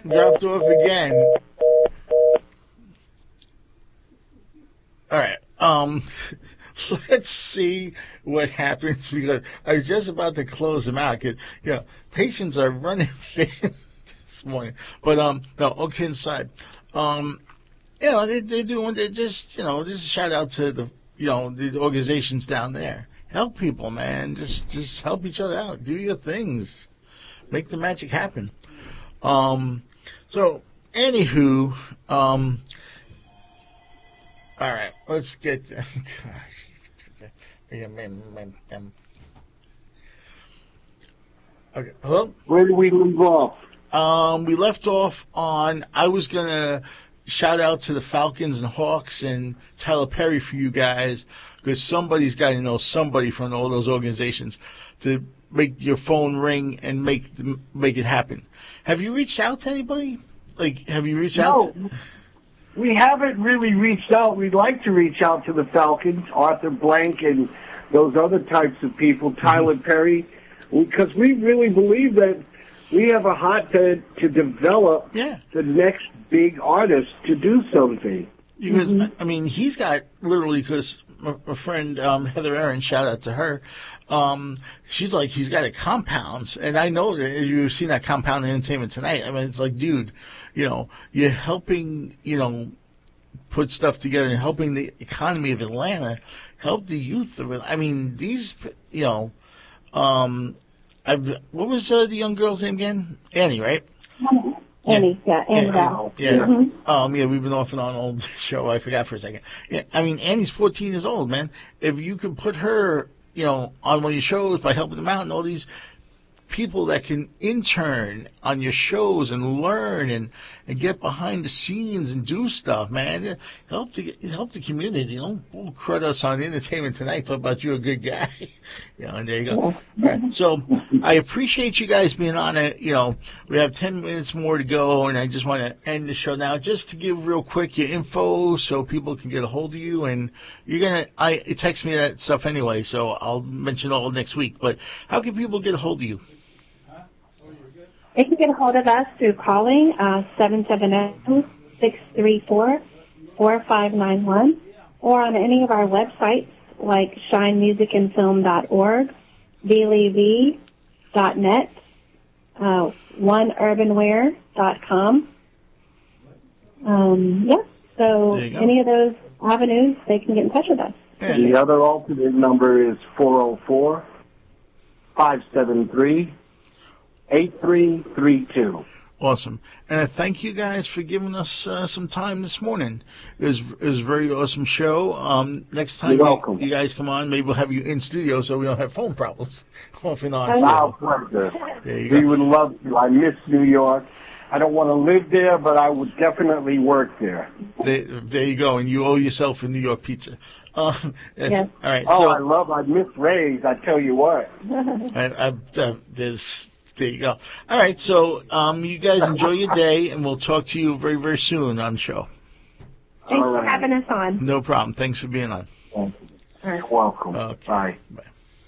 dropped off again. All right. Let's see what happens because I was just about to close them out. Cause, patients are running thin this morning. But no, okay, inside. They're doing. They're just just a shout out to the organizations down there. Help people, man. Just help each other out. Do your things. Make the magic happen. So, anywho, all right, let's get. Gosh. Okay, hello? Where did we leave off? We left off on, I was going to shout out to the Falcons and Hawks and Tyler Perry for you guys, because somebody's got to know somebody from all those organizations to make your phone ring and make it happen. Have you reached out to anybody? Have you reached out? No, we haven't really reached out. We'd like to reach out to the Falcons, Arthur Blank, and those other types of people, Tyler Perry, because we really believe that we have a heart to develop the next big artist to do something. Because, I mean, he's got literally, because my friend Heather Aaron, shout out to her, she's like, he's got a compounds, and I know that you've seen that Compound Entertainment Tonight. I mean, it's like, dude, you're helping, put stuff together and helping the economy of Atlanta, help the youth of it. I mean, these, what was the young girl's name again? Annie, right? Annie, Annie Rao. Yeah. We've been off and on all the show. I forgot for a second. Yeah, I mean, Annie's 14 years old, man. If you could put her, on one of your shows by helping them out and all these people that can intern on your shows and learn and get behind the scenes and do stuff, man. Help the community. Don't bull crud us on Entertainment Tonight. Talk about you're a good guy. And there you go. All right. So I appreciate you guys being on it. We have 10 minutes more to go, and I just want to end the show now just to give real quick your info so people can get a hold of you. And it text me that stuff anyway, so I'll mention all next week. But how can people get a hold of you? They can get a hold of us through calling 770-634-4591 or on any of our websites like shinemusicandfilm.org, BLEV.net, oneurbanwear.com. So any of those avenues, they can get in touch with us. Yeah. The other alternate number is 404-573-8332. Awesome. And I thank you guys for giving us some time this morning. It was a very awesome show. Next time you guys come on, maybe we'll have you in studio so we don't have phone problems off and on. Our pleasure. We would love to. I miss New York. I don't want to live there, but I would definitely work there. There you go. And you owe yourself a New York pizza. Yes. All right. I miss Ray's, I tell you what. There you go. All right, so you guys enjoy your day, and we'll talk to you very, very soon on the show. Thanks for having us on. No problem. Thanks for being on. Thank you. You're welcome. Okay. Bye.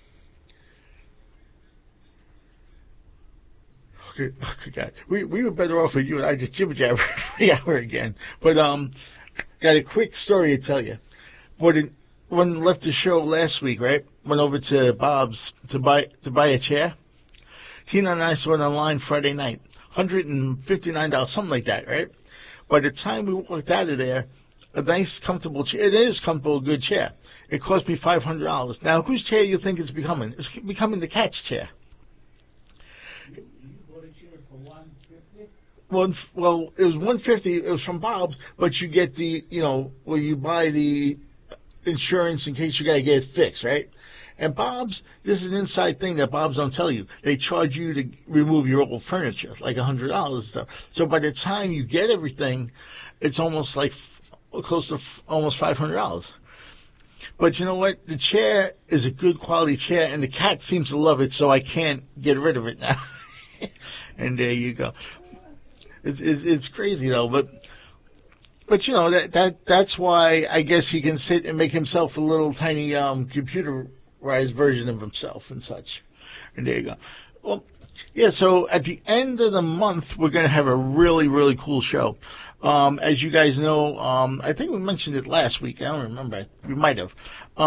Okay, God. We were better off with you and I just jibber-jabber for the hour again. But got a quick story to tell you. When left the show last week, right? Went over to Bob's to buy a chair. Tina and I saw it online Friday night, $159, something like that, right? By the time we walked out of there, a nice, comfortable chair. It is comfortable, good chair. It cost me $500. Now, whose chair do you think it's becoming? It's becoming the cat's chair. You bought a chair for $150? Well, it was $150. It was from Bob's, but you get the, where you buy the insurance in case you got to get it fixed, right? And Bob's, this is an inside thing that Bob's don't tell you. They charge you to remove your old furniture, like $100 and stuff. So by the time you get everything, it's almost like close to almost $500. But you know what? The chair is a good quality chair, and the cat seems to love it, so I can't get rid of it now. And there you go. It's crazy though, but that's why I guess he can sit and make himself a little tiny computerized version of himself and such. And there you go. Well, Yeah, so at the end of the month, we're going to have a really, really cool show. As you guys know, I think we mentioned it last week. I don't remember. We might have.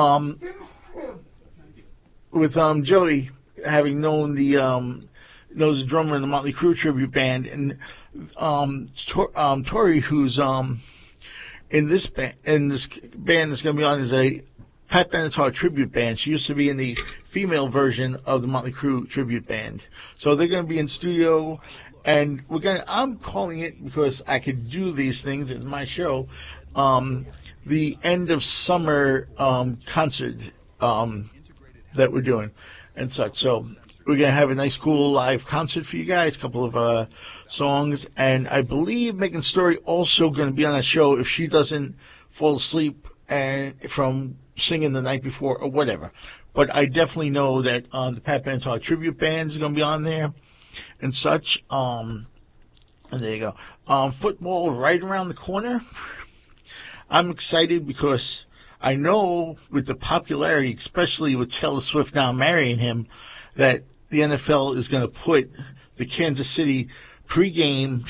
With Joey having known knows the drummer in the Motley Crue tribute band, and Tori, who's in this band that's going to be on, is a Pat Benatar tribute band. She used to be in the female version of the Motley Crue tribute band. So they're going to be in studio, and I'm calling it, because I could do these things in my show, the end of summer concert that we're doing and such. So we're going to have a nice, cool live concert for you guys, a couple of songs, and I believe Megan Story also going to be on that show if she doesn't fall asleep from singing the night before or whatever. But I definitely know that the Pat Benatar tribute band is going to be on there and such. And there you go. Football right around the corner. I'm excited because I know with the popularity, especially with Taylor Swift now marrying him, that the NFL is going to put the Kansas City pregame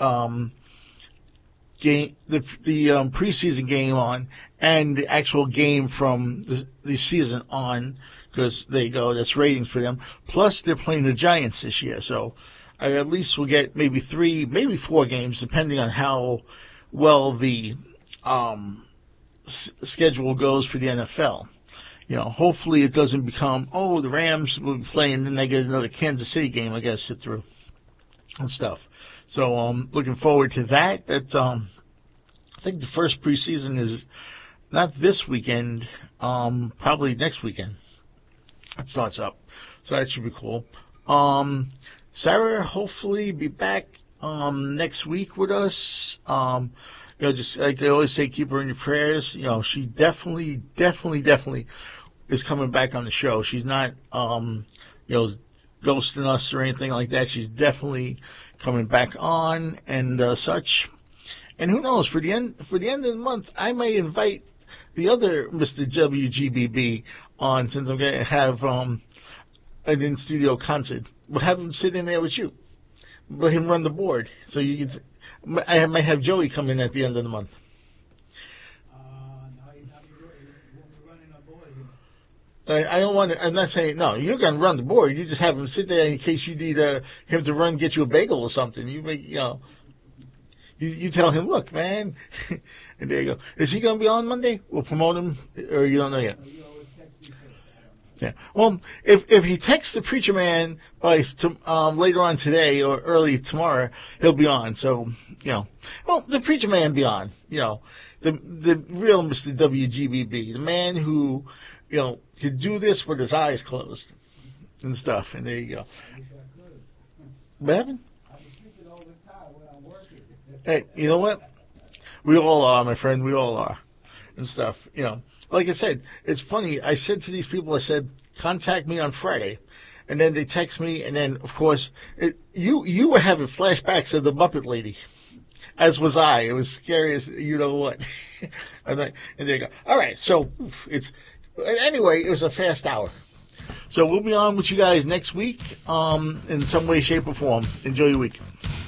game, the preseason game on, and the actual game from the season on, because there you go, that's ratings for them. Plus, they're playing the Giants this year, so I at least will get maybe 3, maybe 4 games, depending on how well the schedule goes for the NFL. You know, hopefully it doesn't become, the Rams will be playing, and I get another Kansas City game I got to sit through and stuff. So looking forward to that. That's I think the first preseason is not this weekend, probably next weekend. It starts up, so that should be cool. Sarah hopefully be back next week with us. Just like I always say, keep her in your prayers. She definitely is coming back on the show. She's not ghosting us or anything like that. She's definitely coming back on and such. And who knows, for the end of the month, I may invite the other Mr. WGBB on, since I'm going to have an in-studio concert. We'll have him sit in there with you. Let him run the board. So you can. I might have Joey come in at the end of the month. No, you won't be running a board here. I don't want to. I'm not saying no. You're going to run the board. You just have him sit there in case you need him to run, get you a bagel or something. You make You tell him, look, man, and there you go. Is he going to be on Monday? We'll promote him, or you don't know yet? You always text me first. Yeah. Well, if he texts the preacher man by later on today or early tomorrow, he'll be on. So the preacher man be on. The real Mr. WGBB, the man who could do this with his eyes closed and stuff. And there you go. I wish I could. What happened? I was sleeping all the time when I'm working. Hey, you know what? We all are, my friend. We all are. And stuff. Like I said, it's funny. I said to these people, contact me on Friday. And then they text me. And then, of course, you were having flashbacks of the Muppet Lady. As was I. It was scary as you know what. And there you go. All right. So anyway, it was a fast hour. So we'll be on with you guys next week in some way, shape, or form. Enjoy your week.